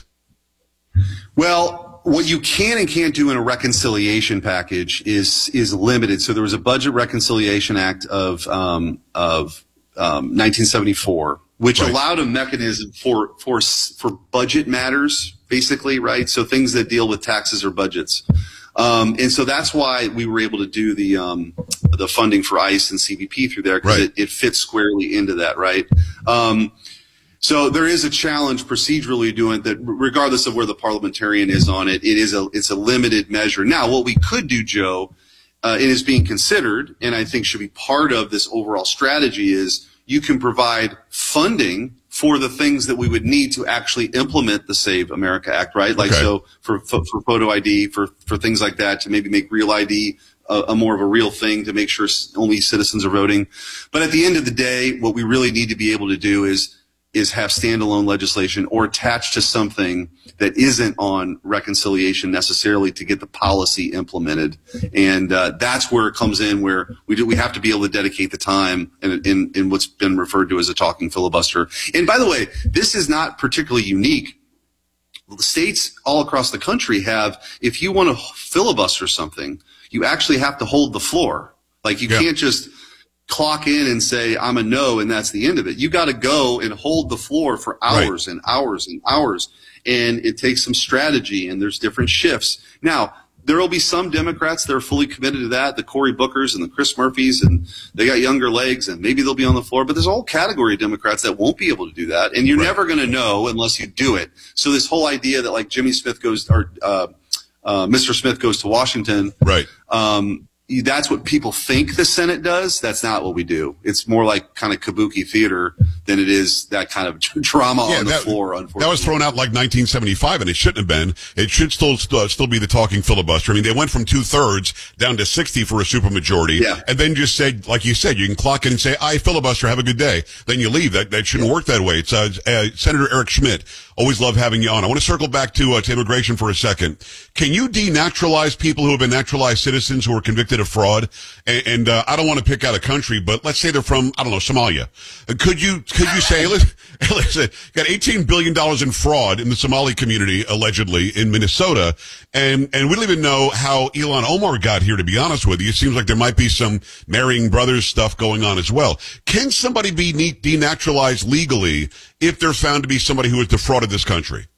Well, what you can and can't do in a reconciliation package is is limited. So there was a Budget Reconciliation Act of um, of um, nineteen seventy-four, which right. allowed a mechanism for for for budget matters, basically, right? So things that deal with taxes or budgets. Um, and so that's why we were able to do the um, the funding for ICE and C B P through there, because right. it, it fits squarely into that, right? Um, so there is a challenge procedurally doing that, regardless of where the parliamentarian is on it. It is a it's a limited measure. Now, what we could do, Joe, uh, it is being considered, and I think should be part of this overall strategy, is you can provide funding for the things that we would need to actually implement the Save America Act, right? Like, okay. so for, for, for photo I D, for, for things like that, to maybe make real I D a, a more of a real thing, to make sure only citizens are voting. But at the end of the day, what we really need to be able to do is, is have standalone legislation or attached to something that isn't on reconciliation necessarily to get the policy implemented. And uh, that's where it comes in, where we do, we have to be able to dedicate the time in, in, in what's been referred to as a talking filibuster. And by the way, this is not particularly unique. States all across the country have, if you want to filibuster something, you actually have to hold the floor. Like, you yeah. can't just clock in and say, I'm a no, and that's the end of it. You got to go and hold the floor for hours right. and hours and hours. And it takes some strategy, and there's different shifts. Now, there will be some Democrats that are fully committed to that, the Cory Bookers and the Chris Murphys, and they got younger legs, and maybe they'll be on the floor. But there's a whole category of Democrats that won't be able to do that, and you're right. never going to know unless you do it. So this whole idea that, like, Jimmy Smith goes, or uh, uh, Mister Smith goes to Washington, right? Um, that's what people think the Senate does. That's not what we do. It's more like kind of kabuki theater than it is that kind of drama yeah, on the that, floor, unfortunately. That was thrown out like nineteen seventy-five, and it shouldn't have been. It should still uh, still be the talking filibuster. I mean, they went from two-thirds down to sixty for a supermajority, yeah. and then just said, like you said, you can clock in and say, I filibuster, have a good day. Then you leave. That that shouldn't yeah. work that way. It's uh, uh, Senator Eric Schmidt. Always love having you on. I want to circle back to, uh, to immigration for a second. Can you denaturalize people who have been naturalized citizens who are convicted of fraud? And, and uh, I don't want to pick out a country, but let's say they're from, I don't know, Somalia. Could you could you say, listen, listen, got eighteen billion dollars in fraud in the Somali community, allegedly, in Minnesota, and, and we don't even know how Ilhan Omar got here, to be honest with you. It seems like there might be some marrying brothers stuff going on as well. Can somebody be denaturalized legally if they're found to be somebody who has defrauded this country?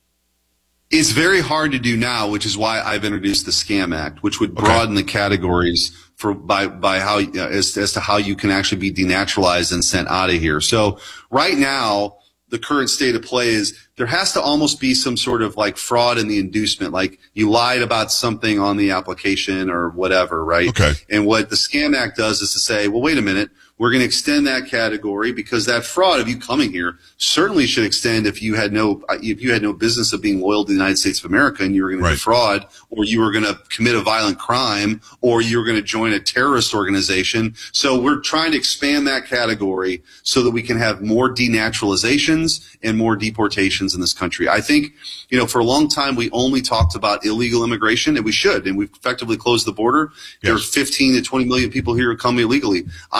It's very hard to do now, which is why I've introduced the SCAM Act, which would broaden okay. the categories for by by how uh, as as to how you can actually be denaturalized and sent out of here. So right now, the current state of play is there has to almost be some sort of like fraud in the inducement, like you lied about something on the application or whatever, right? Okay. And what the SCAM Act does is to say, well, wait a minute. We're going to extend that category because that fraud of you coming here certainly should extend if you had no if you had no business of being loyal to the United States of America and you were going right. to defraud, or you were going to commit a violent crime, or you were going to join a terrorist organization. So we're trying to expand that category so that we can have more denaturalizations and more deportations in this country. I think, you know, for a long time we only talked about illegal immigration, and we should, and we've effectively closed the border. Yes. There are fifteen to twenty million people here who come illegally. I'm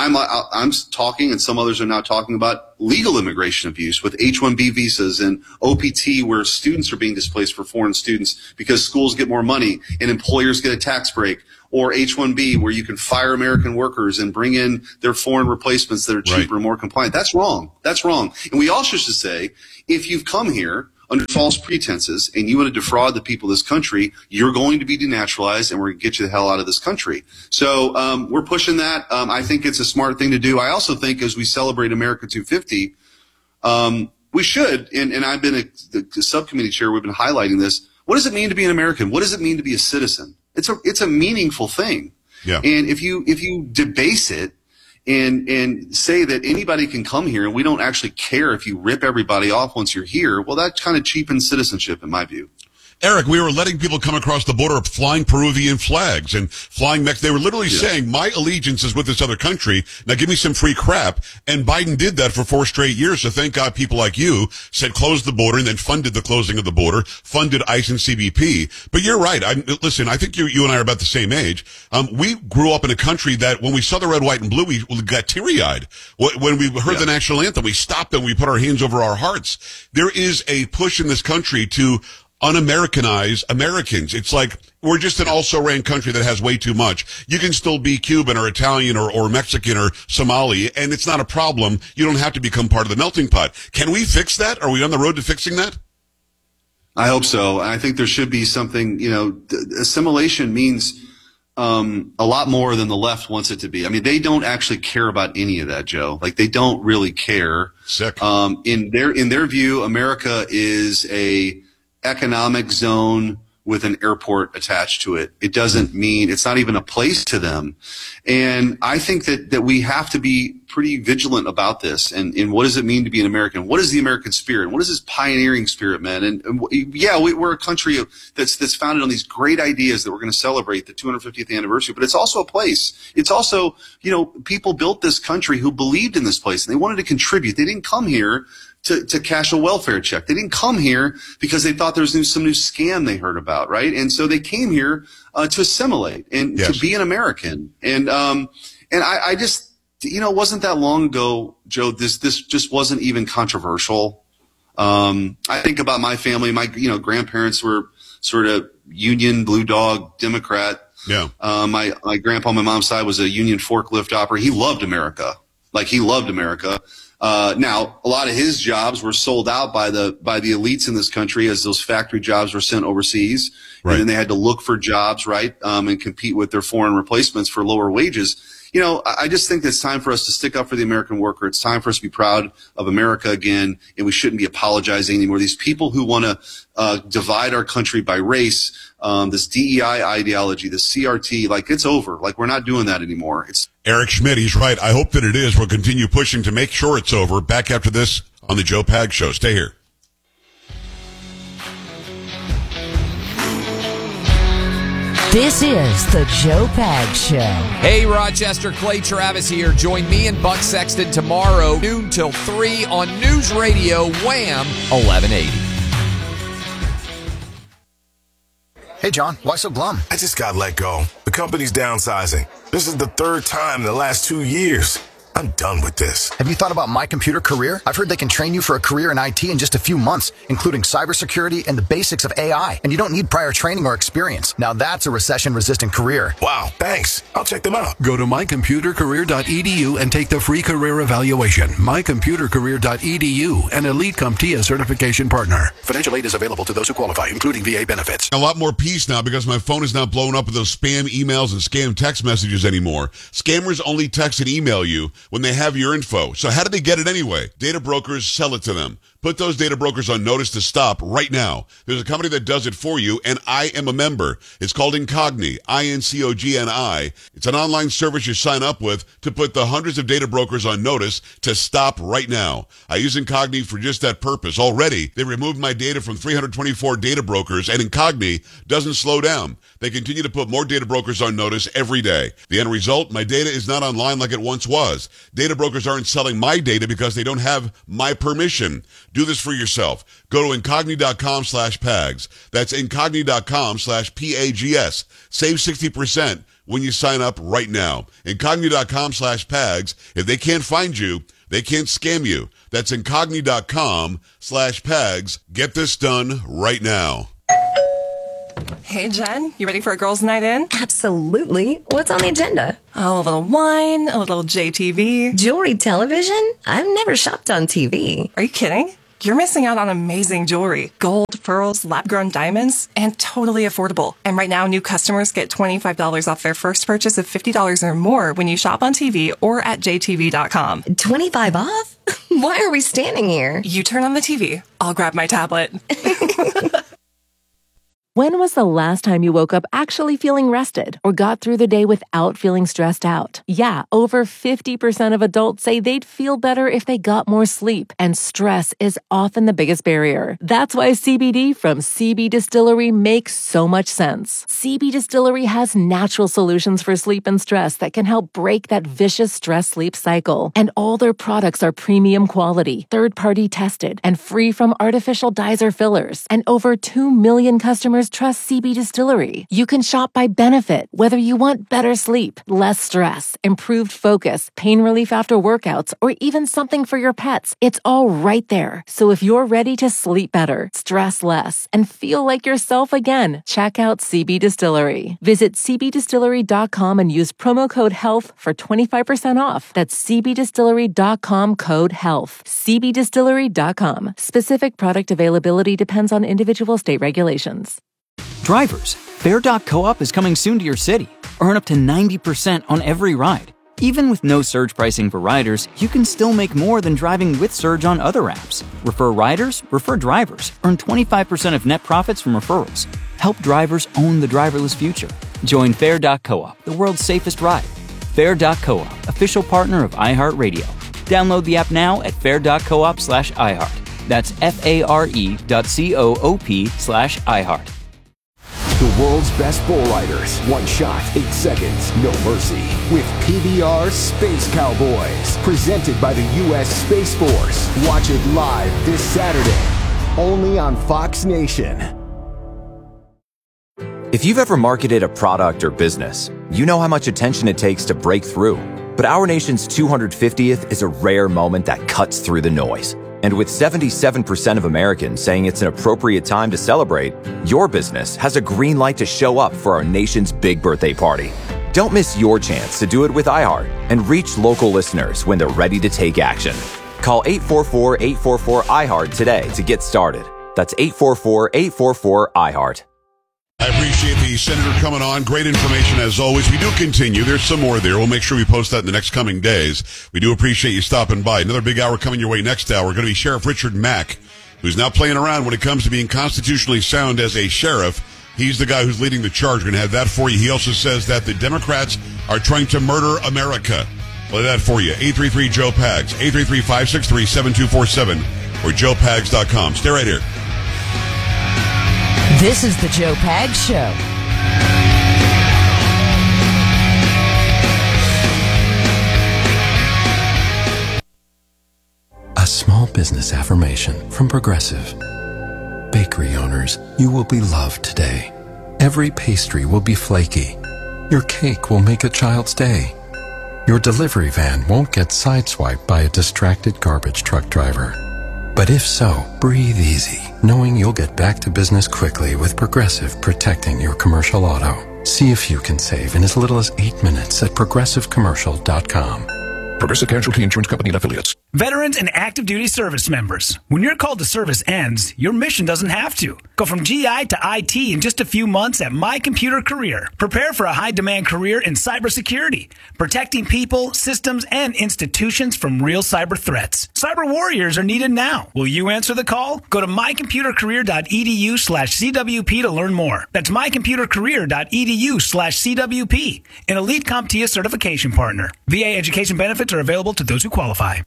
talk, I'm talking, and some others are now talking about legal immigration abuse with H one B visas and O P T, where students are being displaced for foreign students because schools get more money and employers get a tax break, or H one B, where you can fire American workers and bring in their foreign replacements that are cheaper right. and more compliant. That's wrong. That's wrong. And we also should say, if you've come here under false pretenses and you want to defraud the people of this country, you're going to be denaturalized, and we're going to get you the hell out of this country. So um, we're pushing that. Um, I think it's a smart thing to do. I also think as we celebrate America two fifty, um, we should, and, and I've been a the, the subcommittee chair, we've been highlighting this. What does it mean to be an American? What does it mean to be a citizen? It's a it's a meaningful thing. Yeah. And if you if you debase it, And and say that anybody can come here and we don't actually care if you rip everybody off once you're here, well, that kind of cheapens citizenship in my view. Eric, we were letting people come across the border flying Peruvian flags and flying Mex. They were literally yeah. saying, my allegiance is with this other country. Now give me some free crap. And Biden did that for four straight years. So thank God people like you said close the border and then funded the closing of the border, funded ICE and C B P. But you're right. I, listen, I think you, you and I are about the same age. Um, we grew up in a country that when we saw the red, white, and blue, we got teary-eyed. When we heard yeah. the national anthem, we stopped and we put our hands over our hearts. There is a push in this country to un-Americanize Americans. It's like we're just an also-ran country that has way too much. You can still be Cuban or Italian or, or Mexican or Somali, and it's not a problem. You don't have to become part of the melting pot. Can we fix that? Are we on the road to fixing that? I hope so. I think there should be something, you know, assimilation means um, a lot more than the left wants it to be. I mean, they don't actually care about any of that, Joe. Like, they don't really care. Sick. Um, in their, in their view, America is a economic zone with an airport attached to it. It doesn't mean, it's not even a place to them. And I think that, that we have to be pretty vigilant about this. And, and what does it mean to be an American? What is the American spirit? What is this pioneering spirit, man? And, and yeah, we, we're a country that's, that's founded on these great ideas that we're going to celebrate the two hundred fiftieth anniversary, but it's also a place. It's also, you know, people built this country who believed in this place and they wanted to contribute. They didn't come here To, to cash a welfare check. They didn't come here because they thought there was new, some new scam they heard about, right? And so they came here uh, to assimilate and yes. to be an American. And um, and I, I just, you know, it wasn't that long ago, Joe. This this just wasn't even controversial. Um, I think about my family. My you know grandparents were sort of Union Blue Dog Democrat. Yeah. Uh, my my grandpa on my mom's side was a Union forklift operator. He loved America, like he loved America. Uh, now, a lot of his jobs were sold out by the, by the elites in this country as those factory jobs were sent overseas. Right. And then they had to look for jobs, right, um, and compete with their foreign replacements for lower wages. You know, I just think it's time for us to stick up for the American worker. It's time for us to be proud of America again, and we shouldn't be apologizing anymore. These people who want to uh, divide our country by race, um, this D E I ideology, this C R T, like, it's over. Like, we're not doing that anymore. It's Eric Schmidt, he's right. I hope that it is. We'll continue pushing to make sure it's over. Back after this on the Joe Pag Show. Stay here. This is the Joe Pag Show. Hey, Rochester, Clay Travis here. Join me and Buck Sexton tomorrow, noon till three on News Radio Wham eleven eighty. Hey, John, why so glum? I just got let go. The company's downsizing. This is the third time in the last two years. I'm done with this. Have you thought about My Computer Career? I've heard they can train you for a career in I T in just a few months, including cybersecurity and the basics of A I. And you don't need prior training or experience. Now that's a recession-resistant career. Wow, thanks. I'll check them out. Go to my computer career dot e d u and take the free career evaluation. my computer career dot e d u, an Elite CompTIA certification partner. Financial aid is available to those who qualify, including V A benefits. A lot more peace now because my phone is not blowing up with those spam emails and scam text messages anymore. Scammers only text and email you when they have your info. So how do they get it anyway? Data brokers sell it to them. Put those data brokers on notice to stop right now. There's a company that does it for you, and I am a member. It's called Incogni, I N C O G N I. It's an online service you sign up with to put the hundreds of data brokers on notice to stop right now. I use Incogni for just that purpose. Already, they removed my data from three hundred twenty-four data brokers, and Incogni doesn't slow down. They continue to put more data brokers on notice every day. The end result, my data is not online like it once was. Data brokers aren't selling my data because they don't have my permission. Do this for yourself. Go to incogni.com slash pags. That's incogni.com slash P A G S. Save sixty percent when you sign up right now. Incogni.com slash PAGS. If they can't find you, they can't scam you. That's Incogni.com slash PAGS. Get this done right now. Hey, Jen, you ready for a girls' night in? Absolutely. What's on the agenda? Oh, a little wine, a little J T V. Jewelry television? I've never shopped on T V. Are you kidding? You're missing out on amazing jewelry. Gold, pearls, lab-grown diamonds, and totally affordable. And right now, new customers get twenty-five dollars off their first purchase of fifty dollars or more when you shop on T V or at J T V dot com. twenty-five off? Why are we standing here? You turn on the T V. I'll grab my tablet. When was the last time you woke up actually feeling rested or got through the day without feeling stressed out? Yeah, over fifty percent of adults say they'd feel better if they got more sleep, and stress is often the biggest barrier. That's why C B D from C B Distillery makes so much sense. C B Distillery has natural solutions for sleep and stress that can help break that vicious stress-sleep cycle. And all their products are premium quality, third-party tested, and free from artificial dyes or fillers. And over two million customers trust C B Distillery. You can shop by benefit, whether you want better sleep, less stress, improved focus, pain relief after workouts, or even something for your pets. It's all right there. So if you're ready to sleep better, stress less, and feel like yourself again, check out C B Distillery. Visit C B distillery dot com and use promo code HEALTH for twenty-five percent off. That's C B distillery dot com code HEALTH. C B distillery dot com. Specific product availability depends on individual state regulations. Drivers, Fair dot coop is coming soon to your city. Earn up to ninety percent on every ride. Even with no surge pricing for riders, you can still make more than driving with Surge on other apps. Refer riders, refer drivers. Earn twenty-five percent of net profits from referrals. Help drivers own the driverless future. Join Fair dot coop, the world's safest ride. Fair dot coop, official partner of iHeartRadio. Download the app now at fair dot coop slash iHeart. That's F-A-R-E dot C-O-O-P slash iHeart. The world's best bull riders. One shot, eight seconds, no mercy. With P B R Space Cowboys. Presented by the U S Space Force. Watch it live this Saturday. Only on Fox Nation. If you've ever marketed a product or business, you know how much attention it takes to break through. But our nation's two hundred fiftieth is a rare moment that cuts through the noise. And with seventy-seven percent of Americans saying it's an appropriate time to celebrate, your business has a green light to show up for our nation's big birthday party. Don't miss your chance to do it with iHeart and reach local listeners when they're ready to take action. Call eight four four, eight four four, I HEART today to get started. That's eight four four, eight four four, I HEART. I appreciate the Senator coming on. Great information as always. We do continue. There's some more there. We'll make sure we post that in the next coming days. We do appreciate you stopping by. Another big hour coming your way next hour. We're going to be Sheriff Richard Mack, who's now playing around when it comes to being constitutionally sound as a sheriff. He's the guy who's leading the charge. We're going to have that for you. He also says that the Democrats are trying to murder America. We'll have that for you. eight three three, Joe Pags. eight three three, five six three, seven two four seven or joe pags dot com. Stay right here. This is the Joe Pags Show. A small business affirmation from Progressive. Bakery owners, you will be loved today. Every pastry will be flaky. Your cake will make a child's day. Your delivery van won't get sideswiped by a distracted garbage truck driver. But if so, breathe easy, knowing you'll get back to business quickly with Progressive protecting your commercial auto. See if you can save in as little as eight minutes at progressive commercial dot com. Progressive Casualty Insurance Company and Affiliates. Veterans and active duty service members, when your call to service ends, your mission doesn't have to. Go from G I to I T in just a few months at My Computer Career. Prepare for a high-demand career in cybersecurity, protecting people, systems, and institutions from real cyber threats. Cyber warriors are needed now. Will you answer the call? Go to my computer career dot e d u slash c w p to learn more. That's my computer career dot e d u slash c w p, an elite CompTIA certification partner. V A education benefits are available to those who qualify.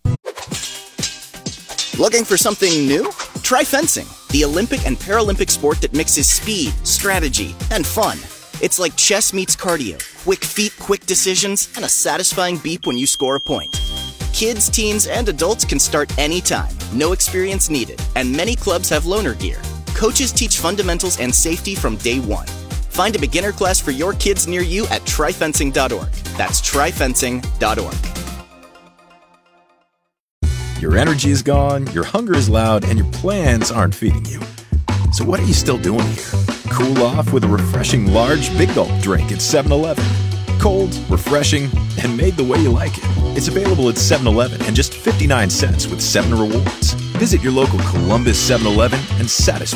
Looking for something new? Try fencing, the Olympic and Paralympic sport that mixes speed, strategy, and fun. It's like chess meets cardio, quick feet, quick decisions, and a satisfying beep when you score a point. Kids, teens, and adults can start anytime, no experience needed, and many clubs have loaner gear. Coaches teach fundamentals and safety from day one. Find a beginner class for your kids near you at try fencing dot org. That's try fencing dot org. Your energy is gone, your hunger is loud, and your plans aren't feeding you. So what are you still doing here? Cool off with a refreshing large Big Gulp drink at seven eleven. Cold, refreshing, and made the way you like it. It's available at seven eleven and just fifty-nine cents with seven rewards. Visit your local Columbus seven eleven and satisfy